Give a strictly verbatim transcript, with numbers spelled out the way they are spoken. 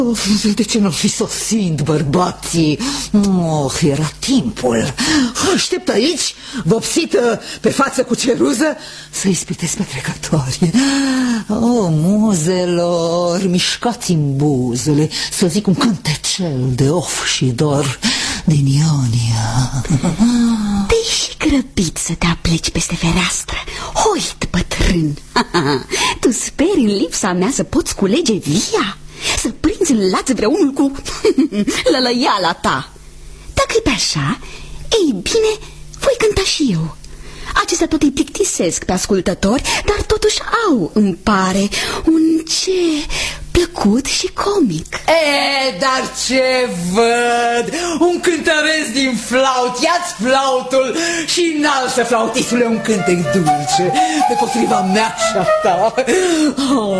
De ce nu fi sosind bărbații? Oh, era timpul. Aștept aici, vopsită pe față cu ceruză, să ispitesc pe trecători. Oh, muzelor, mișcați-mi buzele, să zic un cântecel de of și dor din Ionia. Te-ai și grăbit să te apleci peste fereastră, hoit bătrân. Tu speri în lipsa mea să poți culege via? Să prinzi în laț vreunul cu lălăiala ta? Dacă-i pe așa, ei bine, voi cânta și eu. Acestea tot îi plictisesc pe ascultători, dar totuși au, îmi pare, un ce plăcut și comic. E, dar ce văd? Un cântăreț din flaut. Ia-ți flautul și înalță, flautisule, un cântec dulce, pe potriva mea și a ta. Oh.